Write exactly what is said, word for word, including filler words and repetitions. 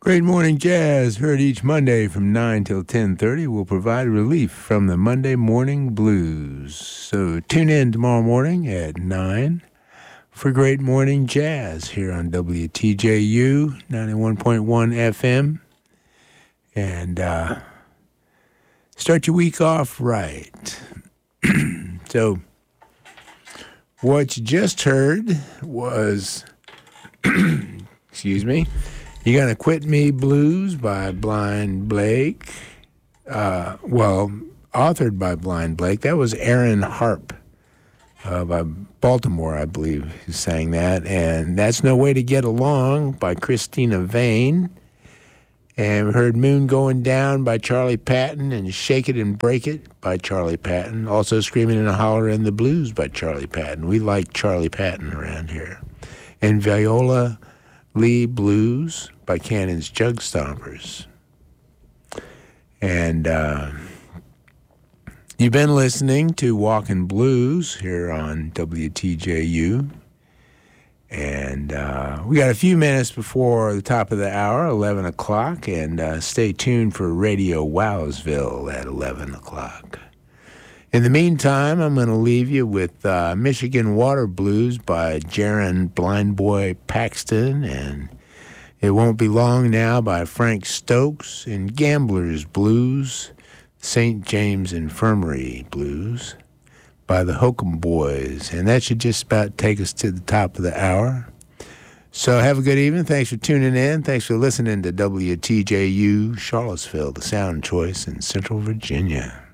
Great Morning Jazz, heard each Monday from nine till ten thirty, will provide relief from the Monday morning blues. So tune in tomorrow morning at nine for Great Morning Jazz here on W T J U ninety-one point one F M. And uh, start your week off right. So what you just heard was, excuse me, You Gonna Quit Me Blues by Blind Blake. Uh, well, authored by Blind Blake. That was Aaron Harp uh, by Baltimore, I believe, who sang that. And That's No Way to Get Along by Christina Vane. And we heard Moon Going Down by Charlie Patton and Shake It and Break It by Charlie Patton. Also Screaming and Hollering the Blues by Charlie Patton. We like Charlie Patton around here. And Viola Lee Blues by Cannon's Jug Stompers. And uh, you've been listening to Walkin' Blues here on W T J U. And uh, we got a few minutes before the top of the hour, eleven o'clock, and uh, stay tuned for Radio Wowsville at eleven o'clock. In the meantime, I'm going to leave you with uh, Michigan Water Blues by Jaron Blind Boy Paxton, and It Won't Be Long Now by Frank Stokes, and Gambler's Blues, Saint James Infirmary Blues by the Hokum Boys. And that should just about take us to the top of the hour. So have a good evening. Thanks for tuning in. Thanks for listening to W T J U Charlottesville, the sound choice in Central Virginia.